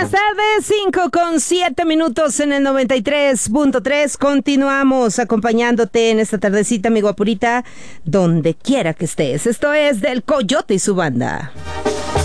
buenas tardes, 5:07 en el 93.3. Continuamos acompañándote en esta tardecita, mi guapurita, donde quiera que estés. Esto es del Coyote y su banda.